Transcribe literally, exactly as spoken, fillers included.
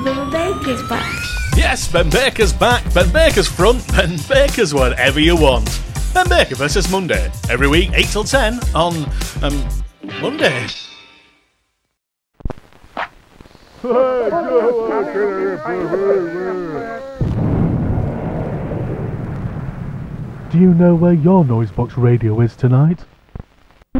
Ben Baker's back. Yes, Ben Baker's back. Ben Baker's front. Ben Baker's whatever you want. Ben Baker versus Monday. Every week, eight till ten on, um, Monday. Do you know where your Noisebox radio is tonight?